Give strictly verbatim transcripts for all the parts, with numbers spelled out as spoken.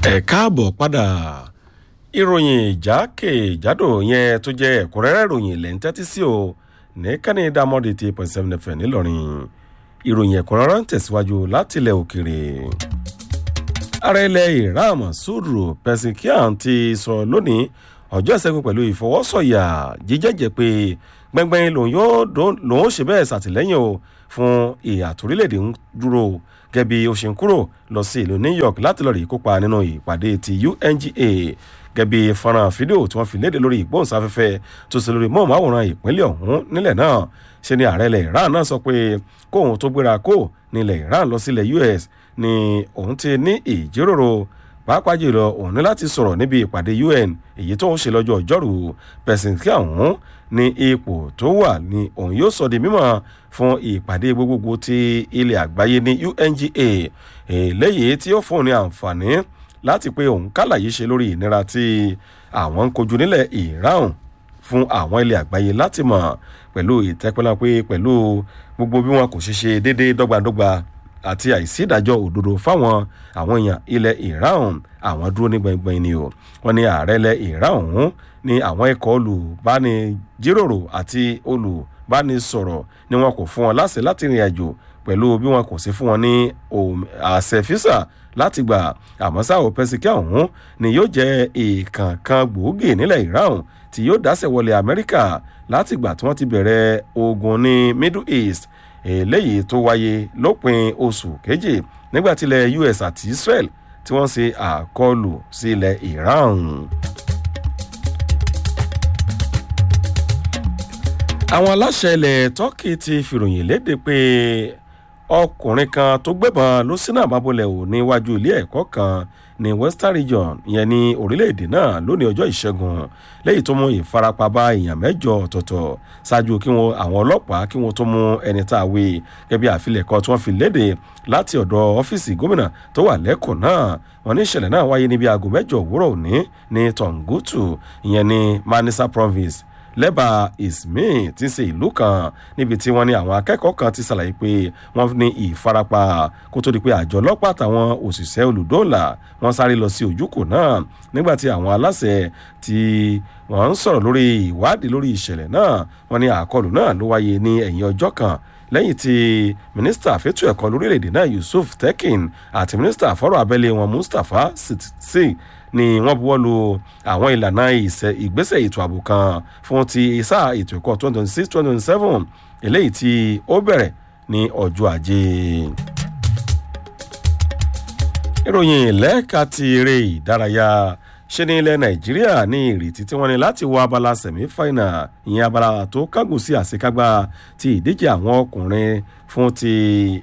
ẹ káàbọ̀ padà ìròyìn ìjákèjádò yẹn tó jẹ́ ẹ̀kúnrẹ́rẹ́ ìròyìn ilẹ̀ ń tẹ́tí sí o ní kẹ́ni dámọ́dé ti point seven f m ńìlọrin ìròyìn ẹ̀kúnrẹ́rẹ́ ń tẹ̀síwájú láti ilẹ̀ òkèrè. ààrẹ ilẹ̀ Iran Masoud Pezeshkian ti sọ lónìí ọjọ́ ìṣẹ́gun pẹ̀lú ìfọwọ́sọ̀yà jíjẹ́jẹ́ pé gbẹ́ngbẹ́ng lòun ó ṣe bẹ́ẹ̀ ṣàtìlẹ́yìn o fún ìhà torílẹ̀-èdè ń dúró gẹ́gẹ́ bí ó ṣe ń kúrò lọ sí ìlú New York láti lọ́ọ́ rí kópa nínú ìpàdé ti U N G A gẹ́gẹ́ bí fọ́nrán fídíò tí wọ́n fi léde lórí ìgbóhùnsáfẹ́fẹ́ tó ṣe lórí mọ́ọ̀máwòrán ìpínlẹ̀ ọ̀hún nílẹ̀ náà ṣe ni ààrẹ ilẹ̀ Iran náà sọ pé kóun tó gbéra kó nílẹ̀ Iran lọ sílẹ̀ U S ni òun ti ní ìjíròrò pàápàá jùlọ òun ní láti sọ̀rọ̀ níbi ìpàdé U N èyí tó ń ṣe lọ́jọ́ ọjọ́rú Pezeshkian ọ̀hún ní ipò tó wà ní òun yóò sọ di mímọ̀ fún ìpàdé gbogbogbò ti ilẹ̀ àgbáyé ní U N G A eléyìí tí ó fún ní àǹfààní láti pé òun kálàyé ṣe lórí ìnira tí àwọn ń kojú nílẹ̀ Iran fún àwọn ilẹ̀ àgbáyé láti mọ̀ pẹ̀lú ìtẹ́pẹ́lá pé pẹ̀lú gbogbo bí wọn kò ṣe ṣe déédéé dọ́gbandọ́gba àti àìsí ìdájọ́ òdodo fáwọn àwọn èèyàn ilẹ̀ Iran àwọn dúró ní gbẹngbẹng ni o wọ́n ní ààrẹ ilẹ̀ Iran ọ̀hún ní àwọn ikọ̀ olùbánijíròrò àti olùbánisọ̀rọ̀ ni wọn kò fún wọn láṣẹ láti rìn àjò pẹ̀lú bí wọn kò sí fún wọn ní àṣẹ físà láti gbà àmọ́ sáwọ́ Pezeshkian ọ̀hún ni yóò jẹ́ ìkànkan gbòógì nílẹ̀ Iran tí yóò dáṣẹ̀ wọlé Amẹ́ríkà láti gbà tí wọ́n ti bẹ̀rẹ̀ ogun ní Middle East eléyìí tó wáyé lópin oṣù keje nígbà tí ilẹ̀ U S àti Israel tí wọ́n ṣe àkọlù sí ilẹ̀ Iran. àwọn aláṣẹ ilẹ̀ Turkey ti fìròyìn léde pé ọkùnrin kan tó gbébọn ló sínú àbábọ́lẹ̀ ò níwájú ilé ẹ̀kọ́ kan ní Western Region ìyẹn ní orílẹ̀-èdè náà lónìí ọjọ́ ìṣẹ́gun lẹ́yìn tó mú ìfarapa bá èèyàn mẹ́jọ ọ̀tọ̀ọ̀tọ̀ ṣáájú kí wọn àwọn ọlọ́pàá kí wọn tó mú ẹni tá a wé gẹ́gẹ́ bí àfilẹ̀kọ tí wọ́n fi léde láti ọ̀dọ̀ ọ́fíìsì gómìnà tó wà lẹ́kọ̀ọ́ náà wọ́n ní ìṣẹ̀lẹ̀ náà wáyé níbi aago mẹ́jọ òwúrọ̀ òní ní Tongutu ìyẹn ní Manisa Province lẹ́bàá Izmir tí ń ṣe ìlú kan níbi tí wọ́n ní àwọn akẹ́kọ̀ọ́ kan ti ṣàlàyé pé wọ́n ní ìfarapa kó tó di pé àjọ ọlọ́pàá àtàwọn òṣìṣẹ́ olùdóòlà wọ́n sáré lọ sí ojúkò náà nígbà tí àwọn aláṣẹ tí wọ́n ń sọ̀rọ̀ lórí ìwádìí lórí ìṣẹ̀lẹ̀ náà wọ́n ní àkọlù náà ló wáyé ní ẹ̀yìn ọjọ́ kan lẹ́yìn tí mínísítà fẹ́tò ẹ̀kọ́ lórílẹ̀‐èdè náà Yusuf Tekin àti mínísítà fọ́rọ̀ abẹ́lé wọn Mustapha Sitsi ni wọ́n buwọ́ lu àwọn ìlànà ìgbésẹ̀ ètò ààbò kan fún ti sáà ètò ẹ̀kọ́ twenty twenty six twenty twenty seven eléyìí tí ó bẹ̀rẹ̀ ní ọjọ́ ajé. ìròyìn lẹ́ka ti eré ìdárayá ṣe ní ilẹ̀ Nàìjíríà ní ìrètí tí wọ́n ní láti wọ abala sẹ̀mífáínà ìyẹn abala tó kágùn sí àṣekágbá ti ìdíje àwọn ọkùnrin fún ti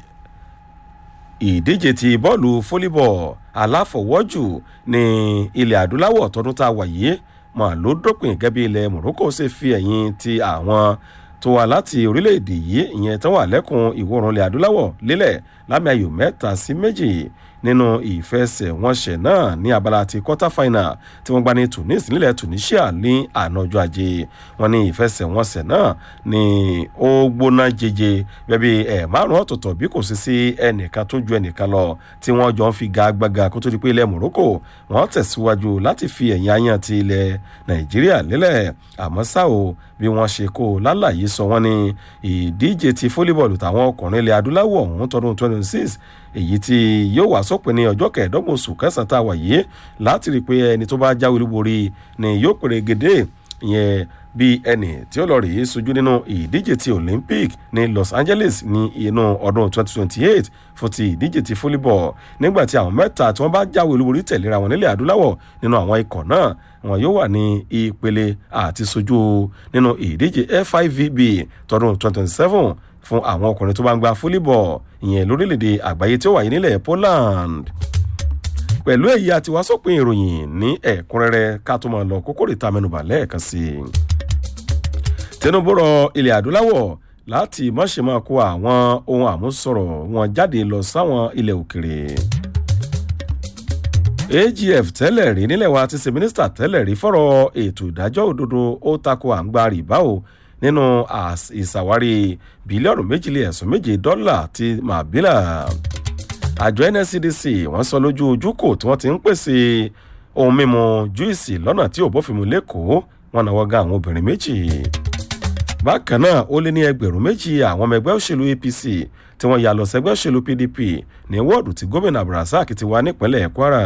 ìdíje ti bọ́ọ̀lù fólíbọ̀ aláfọwọ́jù ní ilẹ̀ adúláwọ̀ tọdún tá a wà yìí mà ló dópin gẹ́gẹ́ bí ilẹ̀ Morocco ṣe fi ẹ̀yìn ti àwọn tó wà láti orílẹ̀-èdè yìí ìyẹn tó wà lẹ́kùn ìwọ̀ oòrùn ilẹ̀ adúláwọ̀ lélẹ̀ lámì ayò mẹ́ta sí méjì nínú ìfẹsẹ̀wọnsẹ̀ náà ní abala ti quarter final tí wọ́n gbá ní Tunis nílẹ̀ Tunisia ní àná ọjọ́ ajé wọn ní ìfẹsẹ̀wọnsẹ̀ náà ní ó gbóná jeje bẹ́bí ẹ̀ márùn ọ̀tọ̀ọ̀tọ̀ bí kò sí sí ẹnìkan tó ju ẹnìkan lọ tí wọ́n jọ ń fi gagbága kó tó di pé ilẹ̀ Morocco wọ́n tẹ̀síwájú láti fi ẹ̀yìn ayan ti ilẹ̀ Nàìjíríà lélẹ̀ àmọ́ ṣá o bí wọ́n ṣe kó lálàyé sọ wọ́n ní ìdíje ti fólíbọ̀ọ̀lù táwọn ọkùnrin ilẹ̀ adúláwọ̀ ọ̀hún tọdún twenty twenty six èyí tí yóò wá sópin ní ọjọ́ kẹẹ̀ẹ́dọ́gbọ̀n oṣù kẹsàn-án tá a wà yìí láti rí i pé ẹni tó bá jáwé olúborí ni yóò pèrè gèdè ìyẹn bí ẹni tí ó lọ rèé sojú nínú ìdíje ti Olympic ní Los Angeles ní inú ọdún twenty twenty eight fún ti ìdíje ti fólíbọ̀ nígbà tí àwọn mẹ́ta tí wọ́n bá jáwé olúborí tẹ̀léra wọn nílẹ̀ adúláwọ̀ nínú àwọn ikọ̀ náà wọn yóò wà ní ìpele àti sojú nínú ìdíje F I V B tọdún twenty twenty seven fún àwọn ọkùnrin tó bá ń gba fólíbọ̀ ìyẹn lórílẹ̀‐èdè àgbáyé tí ó wáyé nílẹ̀ Poland. pẹ̀lú èyí àti wá sópin ìròyìn ní ẹ̀kúnrẹ́rẹ́ ká tó máa lọ kókó lè ta mẹ́nubà lẹ́ẹ̀kan sí i. Tinubu rọ ilẹ̀ adúláwọ̀ láti má ṣe máa kó àwọn ohun àmúṣọrọ̀ wọn jáde lọ sáwọn ilẹ̀ òkèrè. A G F tẹ́lẹ̀ rí nílẹ̀ wa ti ṣe mínísítà tẹ́lẹ̀ rí fọ́rọ̀ ètò ìdájọ́ òdodo ó tako àǹgbá rìbá o nínú ìṣàwárí bílíọ̀nù méjìlél ẹ̀sùn méje dọ́là ti Mabila. àjọ N S C D C wọ́n sọ lójú ojúkò tí wọ́n ti ń pèsè ohun mímu júìsì lọ́nà tí ò bófin mu lẹ́kọ̀ọ́ wọn náwó ga àwọn obìnrin méjì. bákan náà ó lé ní ẹgbẹ̀rún méjì àwọn ọmọ ẹgbẹ́ òṣèlú A P C tí wọ́n yà lọ sẹ́gbẹ́ òṣèlú P D P ní wọ́ọ̀dù tí gómìnà Abdulrasaq ti wà nípínlẹ̀ Kwara.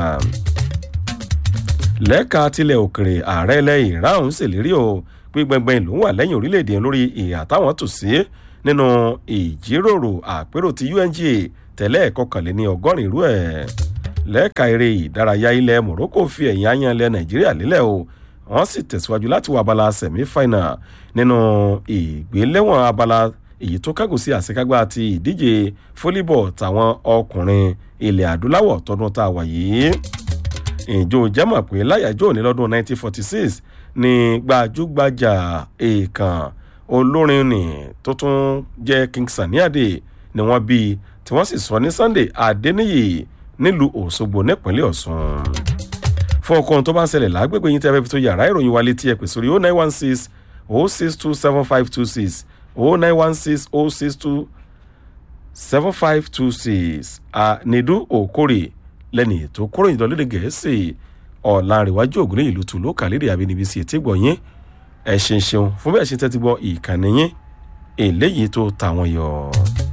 lẹ́ka tilẹ̀ òkèrè ààrẹ ilẹ̀ Iran ń ṣèlérí o pé gbẹngbẹ̀n ló wà lẹ́yìn orílẹ̀-èdè lórí ìhà táwọn tò sí nínú ìjíròrò àpérò ti U N G A tẹ́lẹ̀ kọkànléní ọgọ́rin irú ẹ̀. lẹ́ka eré ìdárayá ilẹ̀ Morocco fi ẹ̀yìn ayan ilẹ̀ Nàìjíríà lílẹ̀ o wọ́n sì tẹ̀síwájú láti wọ abala semi-final nínú ìgbéléwọ̀n abala èyí tó kágò sí àṣekágbá ti ìdíje fólíbọ̀ tàwọn ọkùnrin ilẹ̀ adúláwọ̀ tọdún tá a wà yìí. ìjọ jẹ́mọ̀ pé láyàjọ́ òní lọ́dún nineteen forty-six ní gbajúgbajà èèkàn olórin ní tó tún jẹ́ King Sunny Adé ni wọ́n bí tí wọ́n sì sọ ní Sunday Adéníyì nílùú Òṣogbo nípínlẹ̀ Ọ̀ṣun. fún ọkùnrin tó bá ń ṣẹlẹ̀ lágbègbè yín tẹ́fẹ́ fi tó yàrá ìròyìn wa létí ẹ pè sórí oh nine one six oh six two seven five two six oh nine one six oh six two seven five two six Ànídú Òkórè lẹ́ni ètò kúrò ìdánlódé Gẹ̀ẹ́sì Ọ̀làǹrẹ̀wájú ògùn ní ìlú Tùlú kàlédè àbínibí sí etí gbọ̀nyìn ẹ̀ ṣeun ṣeun fún bẹ́ẹ̀ ṣe tẹ́tí gbọ́ ìkànnì yín eléyìí tó tàwọn yọ.